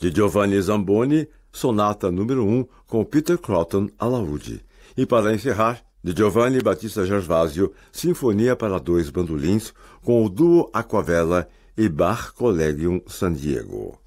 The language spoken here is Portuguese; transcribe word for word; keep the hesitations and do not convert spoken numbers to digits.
De Giovanni Zamboni, Sonata número um, com Peter Croughton alaúde. E para encerrar, de Giovanni Battista Gervásio, Sinfonia para dois bandolins, com o duo Aquavela e Bach Collegium San Diego.